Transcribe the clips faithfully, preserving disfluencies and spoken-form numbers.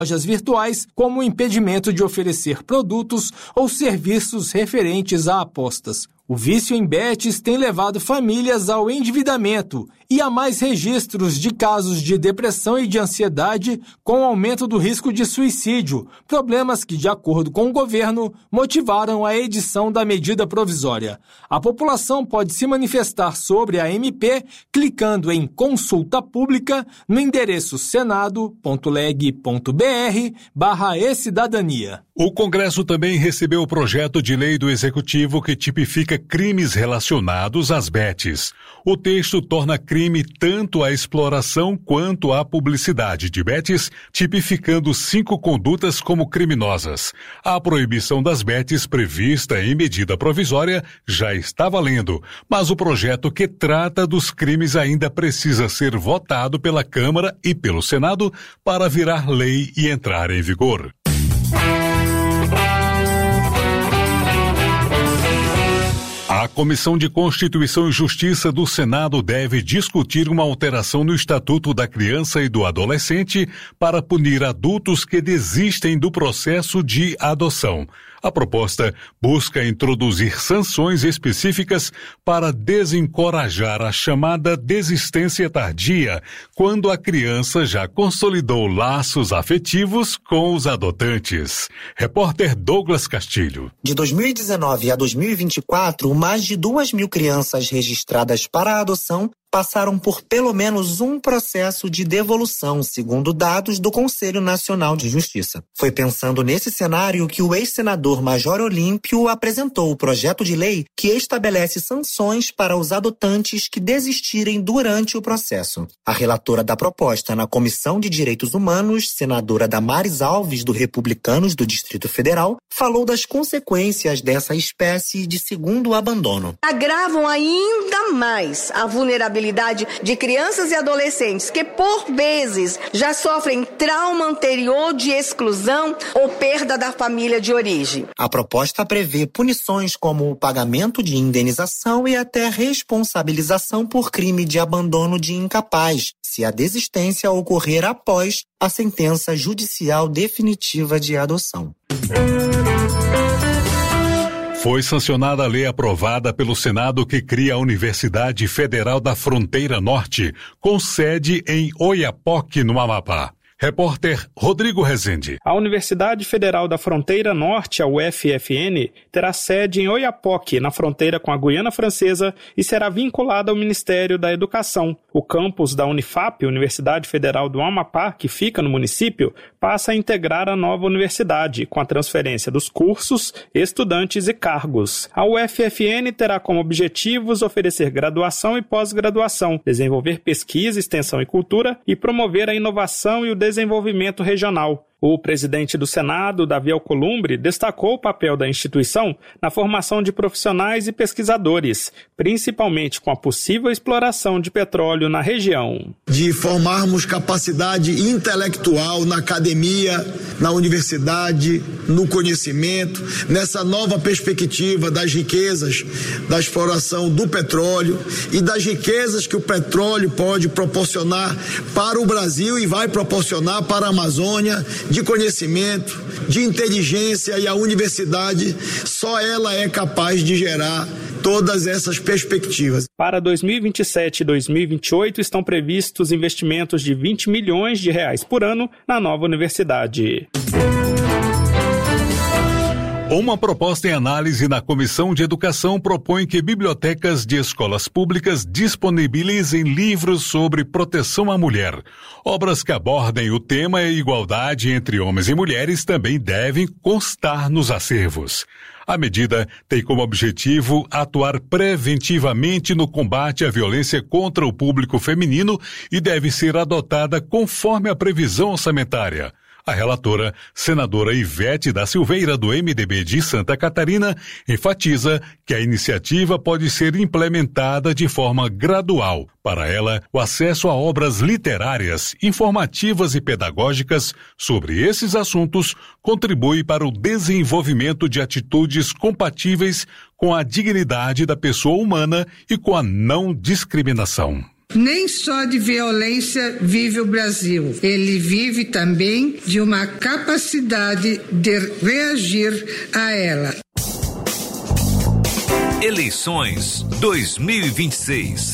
lojas virtuais como o impedimento de oferecer produtos ou serviços referentes a apostas. O vício em bets tem levado famílias ao endividamento e a mais registros de casos de depressão e de ansiedade, com o aumento do risco de suicídio, problemas que, de acordo com o governo, motivaram a edição da medida provisória. A população pode se manifestar sobre a M P clicando em consulta pública no endereço senado ponto leg ponto br barra e-cidadania. O Congresso também recebeu o projeto de lei do Executivo que tipifica crimes relacionados às bets. O texto torna crime tanto a exploração quanto a publicidade de bets, tipificando cinco condutas como criminosas. A proibição das bets prevista em medida provisória já está valendo, mas o projeto que trata dos crimes ainda precisa ser votado pela Câmara e pelo Senado para virar lei e entrar em vigor. A Comissão de Constituição e Justiça do Senado deve discutir uma alteração no Estatuto da Criança e do Adolescente para punir adultos que desistem do processo de adoção. A proposta busca introduzir sanções específicas para desencorajar a chamada desistência tardia, quando a criança já consolidou laços afetivos com os adotantes. Repórter Douglas Castilho. De dois mil e dezenove a dois mil e vinte e quatro, mais de duas mil crianças registradas para a adoção passaram por pelo menos um processo de devolução, segundo dados do Conselho Nacional de Justiça. Foi pensando nesse cenário que o ex-senador Major Olímpio apresentou o projeto de lei que estabelece sanções para os adotantes que desistirem durante o processo. A relatora da proposta na Comissão de Direitos Humanos, senadora Damares Alves, do Republicanos do Distrito Federal, falou das consequências dessa espécie de segundo abandono. Agravam ainda mais a vulnerabilidade de crianças e adolescentes que, por vezes, já sofrem trauma anterior de exclusão ou perda da família de origem. A proposta prevê punições como o pagamento de indenização e até responsabilização por crime de abandono de incapaz, se a desistência ocorrer após a sentença judicial definitiva de adoção. Foi sancionada a lei aprovada pelo Senado que cria a Universidade Federal da Fronteira Norte, com sede em Oiapoque, no Amapá. Repórter Rodrigo Rezende. A Universidade Federal da Fronteira Norte, a U F F N, terá sede em Oiapoque, na fronteira com a Guiana Francesa, e será vinculada ao Ministério da Educação. O campus da Unifap, Universidade Federal do Amapá, que fica no município, passa a integrar a nova universidade, com a transferência dos cursos, estudantes e cargos. A U F F N terá como objetivos oferecer graduação e pós-graduação, desenvolver pesquisa, extensão e cultura e promover a inovação e o desenvolvimento desenvolvimento regional. O presidente do Senado, Davi Alcolumbre, destacou o papel da instituição na formação de profissionais e pesquisadores, principalmente com a possível exploração de petróleo na região. De formarmos capacidade intelectual na academia, na universidade, no conhecimento, nessa nova perspectiva das riquezas da exploração do petróleo e das riquezas que o petróleo pode proporcionar para o Brasil e vai proporcionar para a Amazônia, de conhecimento, de inteligência, e a universidade, só ela é capaz de gerar todas essas perspectivas. Para dois mil e vinte e sete e dois mil e vinte e oito estão previstos investimentos de vinte milhões de reais por ano na nova universidade. Uma proposta em análise na Comissão de Educação propõe que bibliotecas de escolas públicas disponibilizem livros sobre proteção à mulher. Obras que abordem o tema e igualdade entre homens e mulheres também devem constar nos acervos. A medida tem como objetivo atuar preventivamente no combate à violência contra o público feminino e deve ser adotada conforme a previsão orçamentária. A relatora, senadora Ivete da Silveira, do M D B de Santa Catarina, enfatiza que a iniciativa pode ser implementada de forma gradual. Para ela, o acesso a obras literárias, informativas e pedagógicas sobre esses assuntos contribui para o desenvolvimento de atitudes compatíveis com a dignidade da pessoa humana e com a não discriminação. Nem só de violência vive o Brasil. Ele vive também de uma capacidade de reagir a ela. Eleições dois mil e vinte e seis.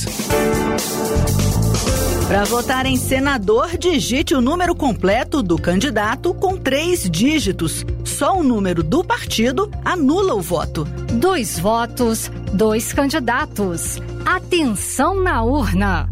Para votar em senador, digite o número completo do candidato com três dígitos. Só o número do partido anula o voto. Dois votos, dois candidatos. Atenção na urna!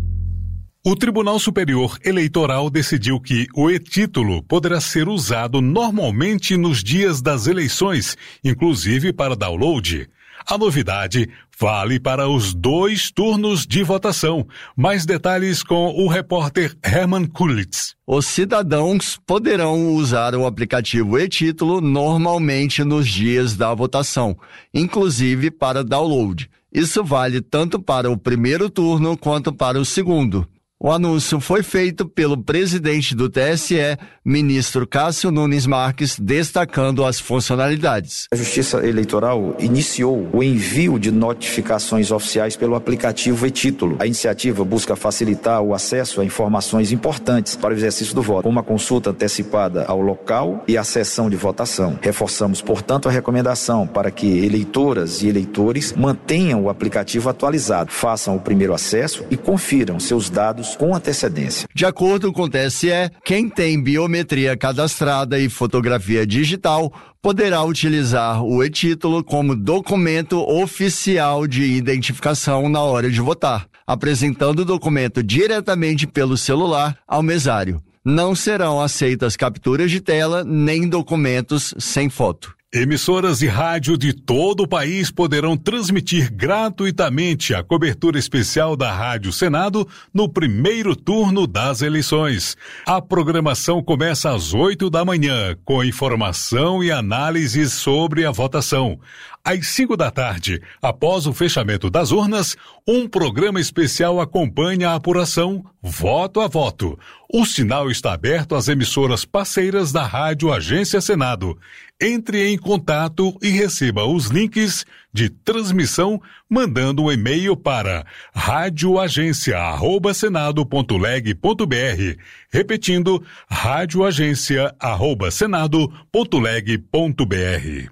O Tribunal Superior Eleitoral decidiu que o e-título poderá ser usado normalmente nos dias das eleições, inclusive para download. A novidade vale para os dois turnos de votação. Mais detalhes com o repórter Herman Kulitz. Os cidadãos poderão usar o aplicativo e-título normalmente nos dias da votação, inclusive para download. Isso vale tanto para o primeiro turno quanto para o segundo. O anúncio foi feito pelo presidente do T S E, ministro Cássio Nunes Marques, destacando as funcionalidades. A Justiça Eleitoral iniciou o envio de notificações oficiais pelo aplicativo e-título. A iniciativa busca facilitar o acesso a informações importantes para o exercício do voto, como a consulta antecipada ao local e a sessão de votação. Reforçamos, portanto, a recomendação para que eleitoras e eleitores mantenham o aplicativo atualizado, façam o primeiro acesso e confiram seus dados com antecedência. De acordo com o T S E, quem tem biometria cadastrada e fotografia digital poderá utilizar o e-título como documento oficial de identificação na hora de votar, apresentando o documento diretamente pelo celular ao mesário. Não serão aceitas capturas de tela nem documentos sem foto. Emissoras de rádio de todo o país poderão transmitir gratuitamente a cobertura especial da Rádio Senado no primeiro turno das eleições. A programação começa às oito da manhã, com informação e análises sobre a votação. Às cinco da tarde, após o fechamento das urnas, um programa especial acompanha a apuração voto a voto. O sinal está aberto às emissoras parceiras da Rádio Agência Senado. Entre em contato e receba os links de transmissão mandando um e-mail para radioagência arroba senado ponto leg ponto br. Repetindo, radioagência arroba senado ponto leg ponto br.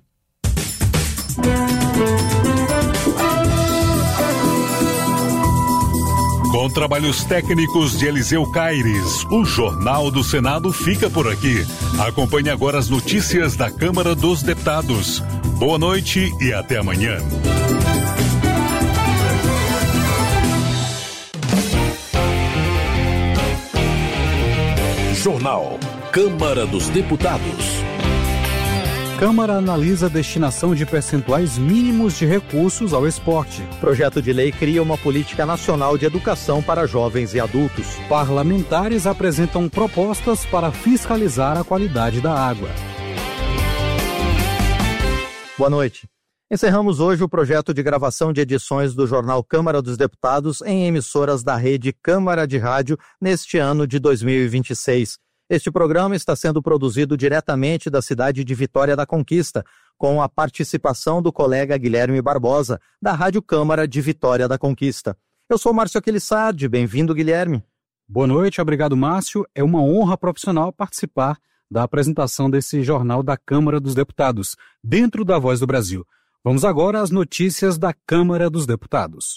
Com trabalhos técnicos de Eliseu Caires, o Jornal do Senado fica por aqui. Acompanhe agora as notícias da Câmara dos Deputados. Boa noite e até amanhã. Jornal Câmara dos Deputados. Câmara analisa a destinação de percentuais mínimos de recursos ao esporte. Projeto de lei cria uma política nacional de educação para jovens e adultos. Parlamentares apresentam propostas para fiscalizar a qualidade da água. Boa noite. Encerramos hoje o projeto de gravação de edições do jornal Câmara dos Deputados em emissoras da rede Câmara de Rádio neste ano de dois mil e vinte e seis. Este programa está sendo produzido diretamente da cidade de Vitória da Conquista, com a participação do colega Guilherme Barbosa, da Rádio Câmara de Vitória da Conquista. Eu sou Márcio Aquilissardi, bem-vindo, Guilherme. Boa noite, obrigado, Márcio. É uma honra profissional participar da apresentação desse jornal da Câmara dos Deputados, dentro da Voz do Brasil. Vamos agora às notícias da Câmara dos Deputados.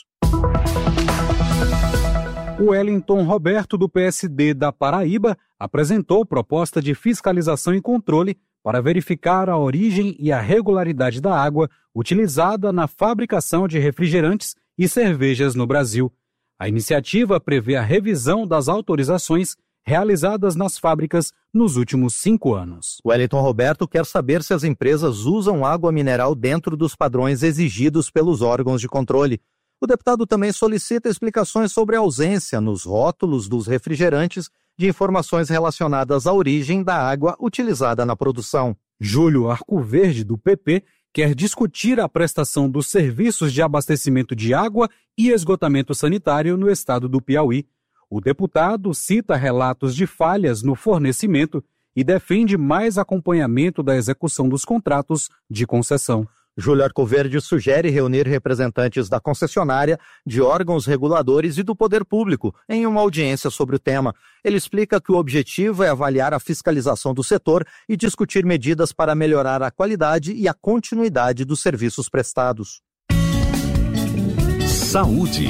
O Wellington Roberto, do P S D da Paraíba, apresentou proposta de fiscalização e controle para verificar a origem e a regularidade da água utilizada na fabricação de refrigerantes e cervejas no Brasil. A iniciativa prevê a revisão das autorizações realizadas nas fábricas nos últimos cinco anos. O Wellington Roberto quer saber se as empresas usam água mineral dentro dos padrões exigidos pelos órgãos de controle. O deputado também solicita explicações sobre a ausência nos rótulos dos refrigerantes de informações relacionadas à origem da água utilizada na produção. Júlio Arcoverde, do P P, quer discutir a prestação dos serviços de abastecimento de água e esgotamento sanitário no estado do Piauí. O deputado cita relatos de falhas no fornecimento e defende mais acompanhamento da execução dos contratos de concessão. Júlio Arcoverde sugere reunir representantes da concessionária, de órgãos reguladores e do poder público em uma audiência sobre o tema. Ele explica que o objetivo é avaliar a fiscalização do setor e discutir medidas para melhorar a qualidade e a continuidade dos serviços prestados. Saúde.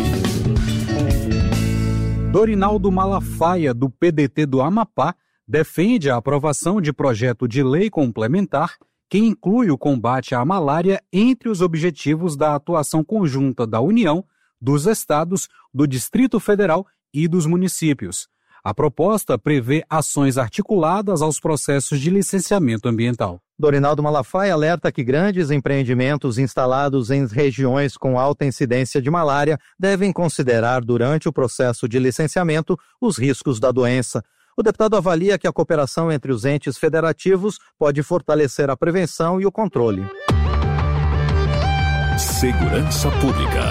Dorinaldo Malafaia, do P D T do Amapá, defende a aprovação de projeto de lei complementar que inclui o combate à malária entre os objetivos da atuação conjunta da União, dos estados, do Distrito Federal e dos municípios. A proposta prevê ações articuladas aos processos de licenciamento ambiental. Dorinaldo Malafaia alerta que grandes empreendimentos instalados em regiões com alta incidência de malária devem considerar durante o processo de licenciamento os riscos da doença. O deputado avalia que a cooperação entre os entes federativos pode fortalecer a prevenção e o controle. Segurança Pública.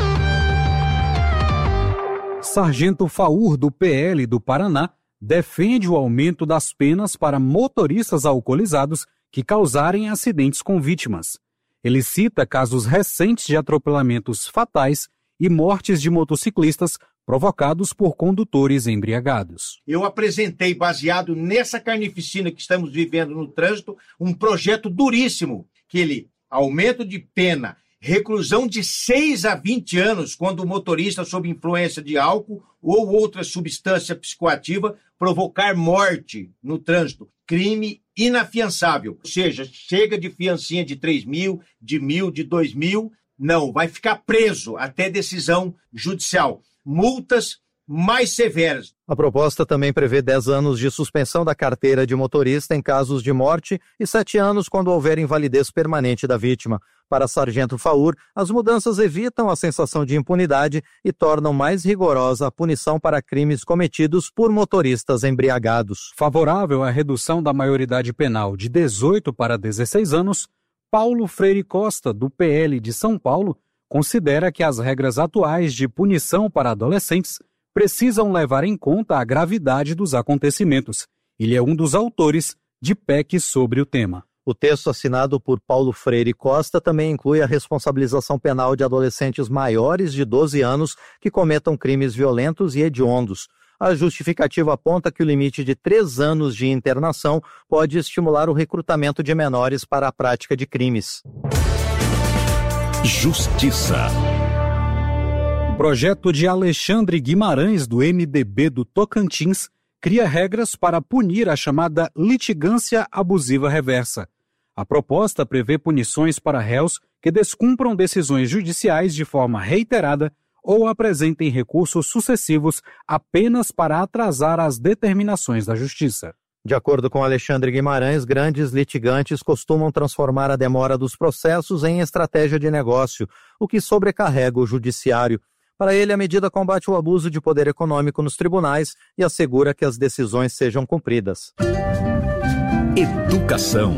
Sargento Faur, do P L do Paraná, defende o aumento das penas para motoristas alcoolizados que causarem acidentes com vítimas. Ele cita casos recentes de atropelamentos fatais e mortes de motociclistas provocados por condutores embriagados. Eu apresentei, baseado nessa carnificina que estamos vivendo no trânsito, um projeto duríssimo, que ele, aumento de pena, reclusão de seis a vinte anos quando o motorista sob influência de álcool ou outra substância psicoativa provocar morte no trânsito. Crime inafiançável. Ou seja, chega de fiancinha de três mil, de mil, de dois mil. Não, vai ficar preso até decisão judicial. Multas mais severas. A proposta também prevê dez anos de suspensão da carteira de motorista em casos de morte e sete anos quando houver invalidez permanente da vítima. Para Sargento Faur, as mudanças evitam a sensação de impunidade e tornam mais rigorosa a punição para crimes cometidos por motoristas embriagados. Favorável à redução da maioridade penal de dezoito para dezesseis anos, Paulo Freire Costa, do P L de São Paulo, considera que as regras atuais de punição para adolescentes precisam levar em conta a gravidade dos acontecimentos. Ele é um dos autores de P E C sobre o tema. O texto assinado por Paulo Freire Costa também inclui a responsabilização penal de adolescentes maiores de doze anos que cometam crimes violentos e hediondos. A justificativa aponta que o limite de três anos de internação pode estimular o recrutamento de menores para a prática de crimes. Justiça. O projeto de Alexandre Guimarães, do M D B do Tocantins, cria regras para punir a chamada litigância abusiva reversa. A proposta prevê punições para réus que descumpram decisões judiciais de forma reiterada ou apresentem recursos sucessivos apenas para atrasar as determinações da Justiça. De acordo com Alexandre Guimarães, grandes litigantes costumam transformar a demora dos processos em estratégia de negócio, o que sobrecarrega o judiciário. Para ele, a medida combate o abuso de poder econômico nos tribunais e assegura que as decisões sejam cumpridas. Educação.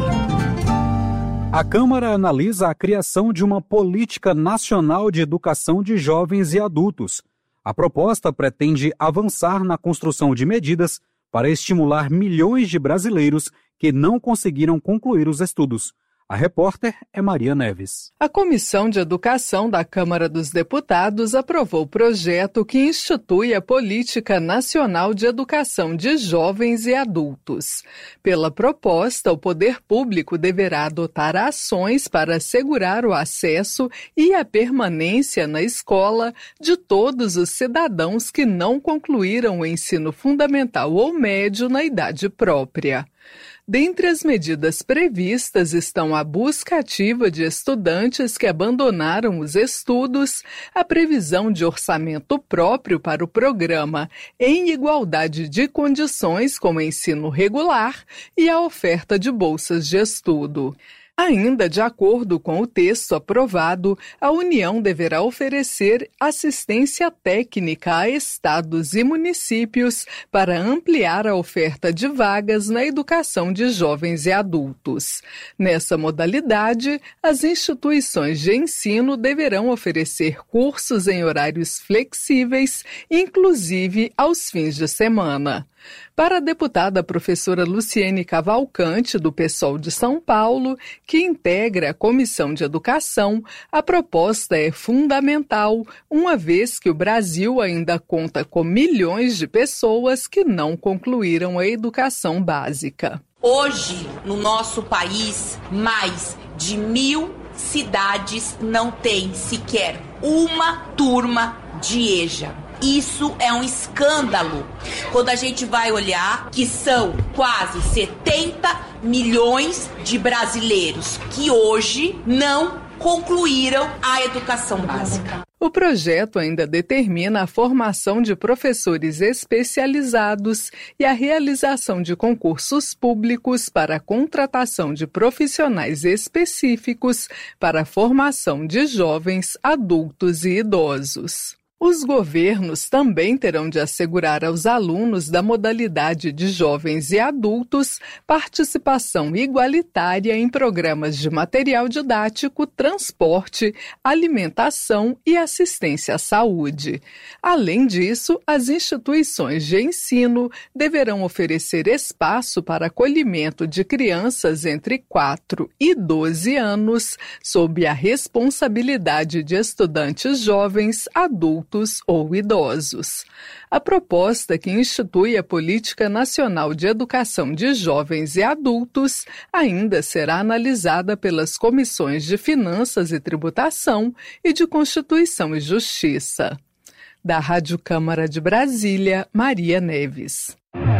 A Câmara analisa a criação de uma política nacional de educação de jovens e adultos. A proposta pretende avançar na construção de medidas para estimular milhões de brasileiros que não conseguiram concluir os estudos. A repórter é Maria Neves. A Comissão de Educação da Câmara dos Deputados aprovou o projeto que institui a Política Nacional de Educação de Jovens e Adultos. Pela proposta, o poder público deverá adotar ações para assegurar o acesso e a permanência na escola de todos os cidadãos que não concluíram o ensino fundamental ou médio na idade própria. Dentre as medidas previstas estão a busca ativa de estudantes que abandonaram os estudos, a previsão de orçamento próprio para o programa em igualdade de condições com o ensino regular e a oferta de bolsas de estudo. Ainda de acordo com o texto aprovado, a União deverá oferecer assistência técnica a estados e municípios para ampliar a oferta de vagas na educação de jovens e adultos. Nessa modalidade, as instituições de ensino deverão oferecer cursos em horários flexíveis, inclusive aos fins de semana. Para a deputada professora Luciene Cavalcante, do PSOL de São Paulo, que integra a Comissão de Educação, a proposta é fundamental, uma vez que o Brasil ainda conta com milhões de pessoas que não concluíram a educação básica. Hoje, no nosso país, mais de mil cidades não têm sequer uma turma de E J A. Isso é um escândalo. Quando a gente vai olhar que são quase setenta milhões de brasileiros que hoje não concluíram a educação básica. O projeto ainda determina a formação de professores especializados e a realização de concursos públicos para a contratação de profissionais específicos para a formação de jovens, adultos e idosos. Os governos também terão de assegurar aos alunos da modalidade de jovens e adultos participação igualitária em programas de material didático, transporte, alimentação e assistência à saúde. Além disso, as instituições de ensino deverão oferecer espaço para acolhimento de crianças entre quatro e doze anos, sob a responsabilidade de estudantes jovens, adultos ou idosos. A proposta, que institui a Política Nacional de Educação de Jovens e Adultos, ainda será analisada pelas comissões de Finanças e Tributação e de Constituição e Justiça. Da Rádio Câmara de Brasília, Maria Neves.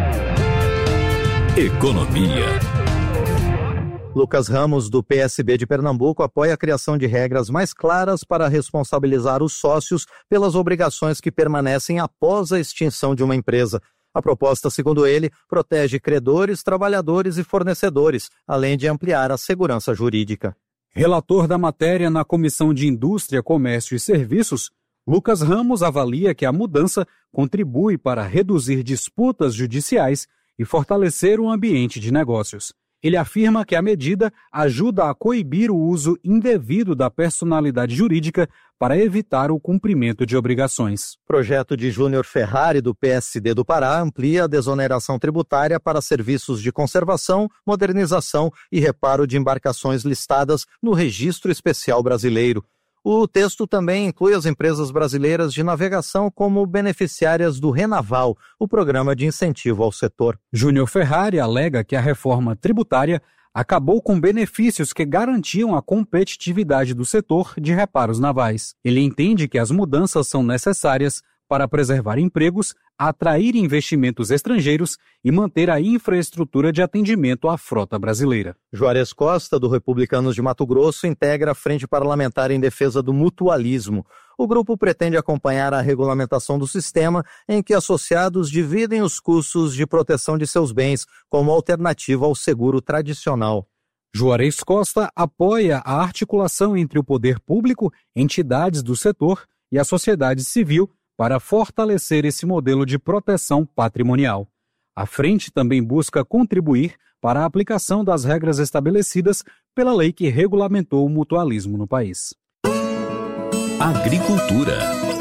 Economia. Lucas Ramos, do P S B de Pernambuco, apoia a criação de regras mais claras para responsabilizar os sócios pelas obrigações que permanecem após a extinção de uma empresa. A proposta, segundo ele, protege credores, trabalhadores e fornecedores, além de ampliar a segurança jurídica. Relator da matéria na Comissão de Indústria, Comércio e Serviços, Lucas Ramos avalia que a mudança contribui para reduzir disputas judiciais e fortalecer o ambiente de negócios. Ele afirma que a medida ajuda a coibir o uso indevido da personalidade jurídica para evitar o cumprimento de obrigações. O projeto de Júnior Ferrari, do P S D do Pará, amplia a desoneração tributária para serviços de conservação, modernização e reparo de embarcações listadas no Registro Especial Brasileiro. O texto também inclui as empresas brasileiras de navegação como beneficiárias do Renaval, o programa de incentivo ao setor. Júnior Ferrari alega que a reforma tributária acabou com benefícios que garantiam a competitividade do setor de reparos navais. Ele entende que as mudanças são necessárias para preservar empregos, atrair investimentos estrangeiros e manter a infraestrutura de atendimento à frota brasileira. Juarez Costa, do Republicanos de Mato Grosso, integra a Frente Parlamentar em Defesa do Mutualismo. O grupo pretende acompanhar a regulamentação do sistema em que associados dividem os custos de proteção de seus bens como alternativa ao seguro tradicional. Juarez Costa apoia a articulação entre o poder público, entidades do setor e a sociedade civil para fortalecer esse modelo de proteção patrimonial. A frente também busca contribuir para a aplicação das regras estabelecidas pela lei que regulamentou o mutualismo no país. Agricultura.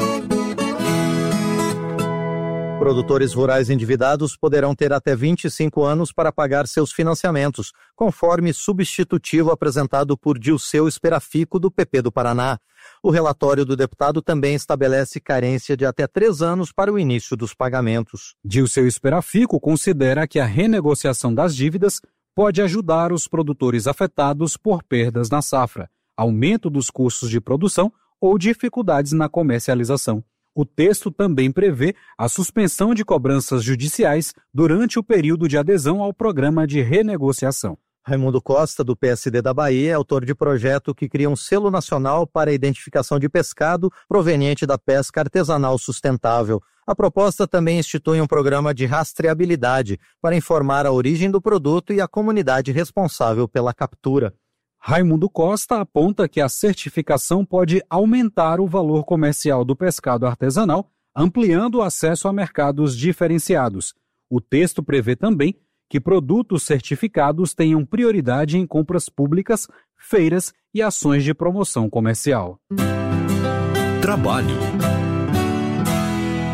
Produtores rurais endividados poderão ter até vinte e cinco anos para pagar seus financiamentos, conforme substitutivo apresentado por Dilceu Esperafico, do P P do Paraná. O relatório do deputado também estabelece carência de até três anos para o início dos pagamentos. Dilceu Esperafico considera que a renegociação das dívidas pode ajudar os produtores afetados por perdas na safra, aumento dos custos de produção ou dificuldades na comercialização. O texto também prevê a suspensão de cobranças judiciais durante o período de adesão ao programa de renegociação. Raimundo Costa, do P S D da Bahia, é autor de projeto que cria um selo nacional para a identificação de pescado proveniente da pesca artesanal sustentável. A proposta também institui um programa de rastreabilidade para informar a origem do produto e a comunidade responsável pela captura. Raimundo Costa aponta que a certificação pode aumentar o valor comercial do pescado artesanal, ampliando o acesso a mercados diferenciados. O texto prevê também que produtos certificados tenham prioridade em compras públicas, feiras e ações de promoção comercial. Trabalho.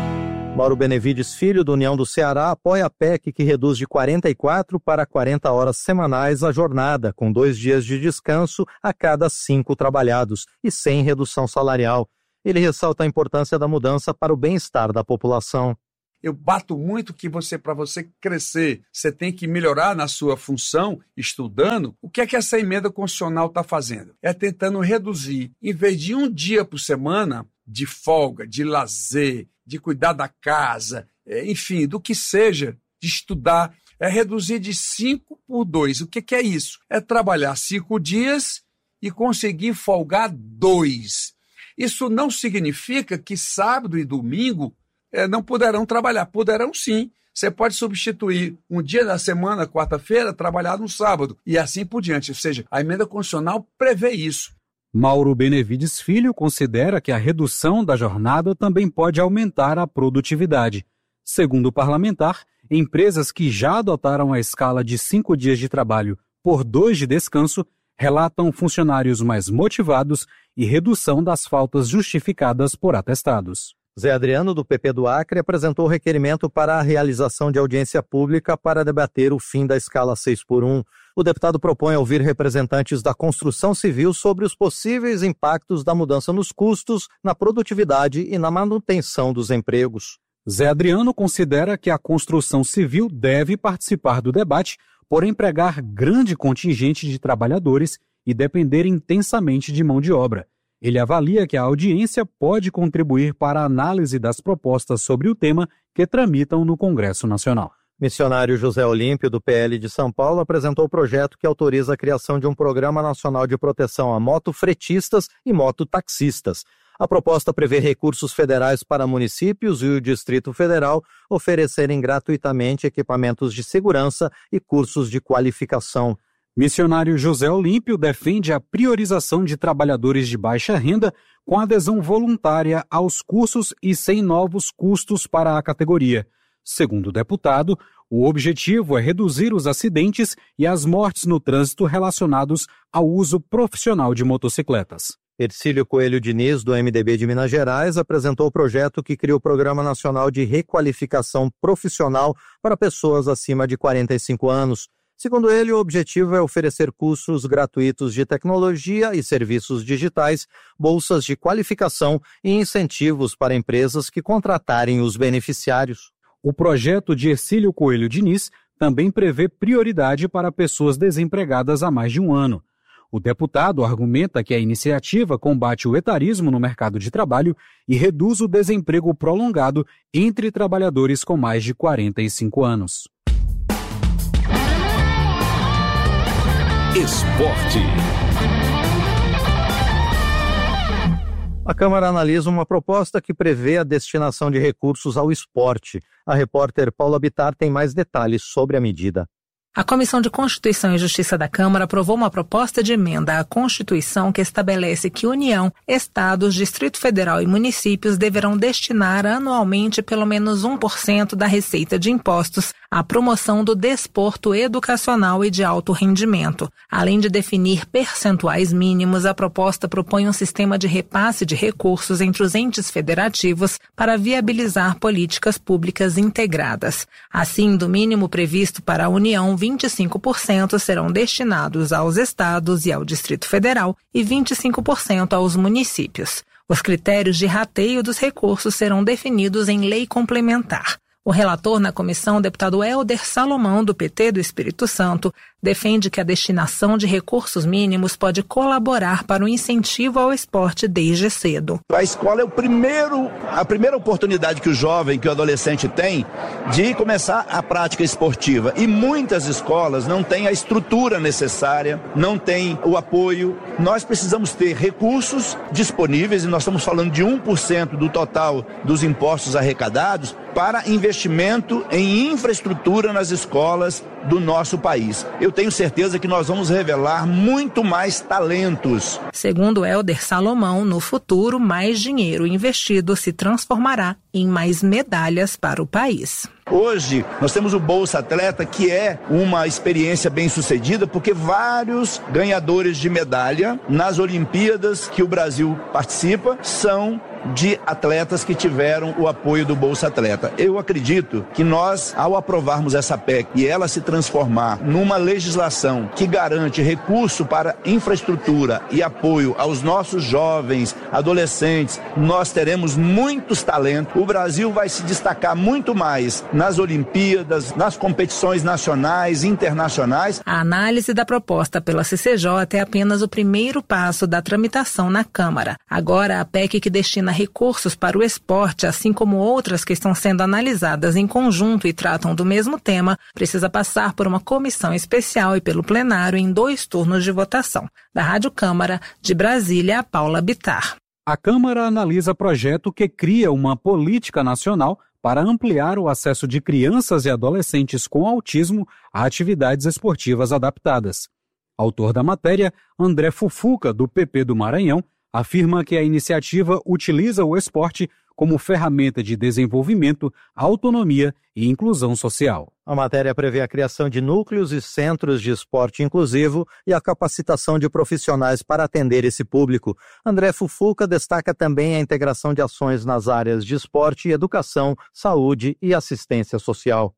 Mauro Benevides Filho, do União do Ceará, apoia a P E C que reduz de quarenta e quatro para quarenta horas semanais a jornada, com dois dias de descanso a cada cinco trabalhados e sem redução salarial. Ele ressalta a importância da mudança para o bem-estar da população. Eu bato muito que você, para você crescer, você tem que melhorar na sua função, estudando. O que é que essa emenda constitucional está fazendo? É tentando reduzir, em vez de um dia por semana, de folga, de lazer, de cuidar da casa, enfim, do que seja, de estudar, é reduzir de cinco por dois. O que, que é isso? É trabalhar cinco dias e conseguir folgar dois. Isso não significa que sábado e domingo é, não poderão trabalhar. Poderão sim. Você pode substituir um dia da semana, quarta-feira, trabalhar no sábado e assim por diante. Ou seja, a emenda constitucional prevê isso. Mauro Benevides Filho considera que a redução da jornada também pode aumentar a produtividade. Segundo o parlamentar, empresas que já adotaram a escala de cinco dias de trabalho por dois de descanso relatam funcionários mais motivados e redução das faltas justificadas por atestados. Zé Adriano, do P P do Acre, apresentou requerimento para a realização de audiência pública para debater o fim da escala seis por um. O deputado propõe ouvir representantes da construção civil sobre os possíveis impactos da mudança nos custos, na produtividade e na manutenção dos empregos. Zé Adriano considera que a construção civil deve participar do debate por empregar grande contingente de trabalhadores e depender intensamente de mão de obra. Ele avalia que a audiência pode contribuir para a análise das propostas sobre o tema que tramitam no Congresso Nacional. Missionário José Olímpio, do P L de São Paulo, apresentou o projeto que autoriza a criação de um Programa Nacional de Proteção a motofretistas e mototaxistas. A proposta prevê recursos federais para municípios e o Distrito Federal oferecerem gratuitamente equipamentos de segurança e cursos de qualificação. Missionário José Olímpio defende a priorização de trabalhadores de baixa renda com adesão voluntária aos cursos e sem novos custos para a categoria. Segundo o deputado, o objetivo é reduzir os acidentes e as mortes no trânsito relacionados ao uso profissional de motocicletas. Ercílio Coelho Diniz, do M D B de Minas Gerais, apresentou o projeto que cria o Programa Nacional de Requalificação Profissional para pessoas acima de quarenta e cinco anos. Segundo ele, o objetivo é oferecer cursos gratuitos de tecnologia e serviços digitais, bolsas de qualificação e incentivos para empresas que contratarem os beneficiários. O projeto de Ercílio Coelho Diniz também prevê prioridade para pessoas desempregadas há mais de um ano. O deputado argumenta que a iniciativa combate o etarismo no mercado de trabalho e reduz o desemprego prolongado entre trabalhadores com mais de quarenta e cinco anos. Esporte. A Câmara analisa uma proposta que prevê a destinação de recursos ao esporte. A repórter Paula Bittar tem mais detalhes sobre a medida. A Comissão de Constituição e Justiça da Câmara aprovou uma proposta de emenda à Constituição que estabelece que União, Estados, Distrito Federal e municípios deverão destinar anualmente pelo menos um por cento da receita de impostos à promoção do desporto educacional e de alto rendimento. Além de definir percentuais mínimos, a proposta propõe um sistema de repasse de recursos entre os entes federativos para viabilizar políticas públicas integradas. Assim, do mínimo previsto para a União, vinte e cinco por cento serão destinados aos estados e ao Distrito Federal e vinte e cinco por cento aos municípios. Os critérios de rateio dos recursos serão definidos em lei complementar. O relator na comissão, o deputado Helder Salomão, do P T do Espírito Santo, defende que a destinação de recursos mínimos pode colaborar para o incentivo ao esporte desde cedo. A escola é o primeiro, a primeira oportunidade que o jovem, que o adolescente tem de começar a prática esportiva. E muitas escolas não têm a estrutura necessária, não têm o apoio. Nós precisamos ter recursos disponíveis, e nós estamos falando de um por cento do total dos impostos arrecadados, para investimento em infraestrutura nas escolas do nosso país. Eu tenho certeza que nós vamos revelar muito mais talentos. Segundo Helder Salomão, no futuro, mais dinheiro investido se transformará em mais medalhas para o país. Hoje, nós temos o Bolsa Atleta, que é uma experiência bem-sucedida, porque vários ganhadores de medalha nas Olimpíadas que o Brasil participa são de atletas que tiveram o apoio do Bolsa Atleta. Eu acredito que nós, ao aprovarmos essa P E C e ela se transformar numa legislação que garante recurso para infraestrutura e apoio aos nossos jovens, adolescentes, nós teremos muitos talentos. O Brasil vai se destacar muito mais nas Olimpíadas, nas competições nacionais e internacionais. A análise da proposta pela C C J é apenas o primeiro passo da tramitação na Câmara. Agora, a P E C que destina recursos para o esporte, assim como outras que estão sendo analisadas em conjunto e tratam do mesmo tema, precisa passar por uma comissão especial e pelo plenário em dois turnos de votação. Da Rádio Câmara, de Brasília, Paula Bittar. A Câmara analisa projeto que cria uma política nacional para ampliar o acesso de crianças e adolescentes com autismo a atividades esportivas adaptadas. Autor da matéria, André Fufuca, do P P do Maranhão, afirma que a iniciativa utiliza o esporte como ferramenta de desenvolvimento, autonomia e inclusão social. A matéria prevê a criação de núcleos e centros de esporte inclusivo e a capacitação de profissionais para atender esse público. André Fufuca destaca também a integração de ações nas áreas de esporte, educação, saúde e assistência social.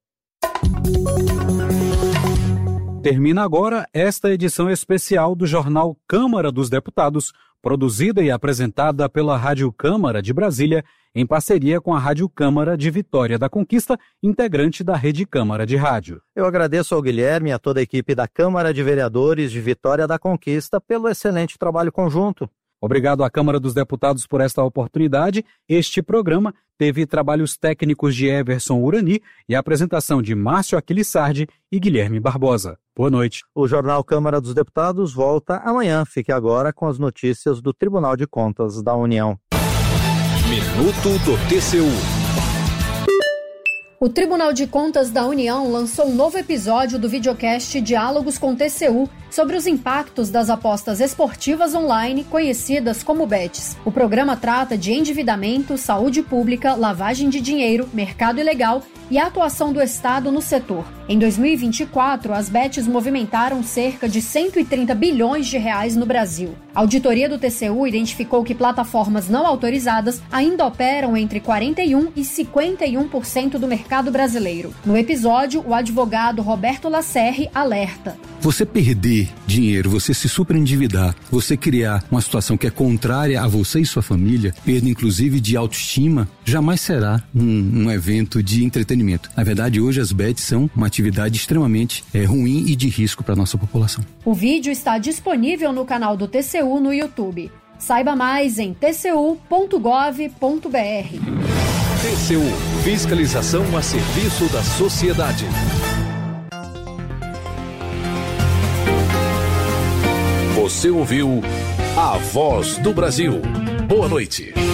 Termina agora esta edição especial do jornal Câmara dos Deputados, produzida e apresentada pela Rádio Câmara de Brasília, em parceria com a Rádio Câmara de Vitória da Conquista, integrante da Rede Câmara de Rádio. Eu agradeço ao Guilherme e a toda a equipe da Câmara de Vereadores de Vitória da Conquista pelo excelente trabalho conjunto. Obrigado à Câmara dos Deputados por esta oportunidade. Este programa teve trabalhos técnicos de Everson Urani e a apresentação de Márcio Aquilissardi e Guilherme Barbosa. Boa noite. O Jornal Câmara dos Deputados volta amanhã. Fique agora com as notícias do Tribunal de Contas da União. Minuto do T C U. O Tribunal de Contas da União lançou um novo episódio do videocast Diálogos com T C U sobre os impactos das apostas esportivas online, conhecidas como bets. O programa trata de endividamento, saúde pública, lavagem de dinheiro, mercado ilegal e a atuação do Estado no setor. Em dois mil e vinte e quatro, as bets movimentaram cerca de cento e trinta bilhões de reais no Brasil. A auditoria do T C U identificou que plataformas não autorizadas ainda operam entre quarenta e um por cento e cinquenta e um por cento do mercado brasileiro. No episódio, o advogado Roberto Lacerre alerta. Você perder dinheiro, você se superendividar, você criar uma situação que é contrária a você e sua família, perda inclusive de autoestima, jamais será um, um evento de entretenimento. Na verdade, hoje as bets são uma atividade extremamente é, ruim e de risco para a nossa população. O vídeo está disponível no canal do T C U no YouTube. Saiba mais em t c u ponto gov ponto b r. T C U, fiscalização a serviço da sociedade. Você ouviu A Voz do Brasil. Boa noite.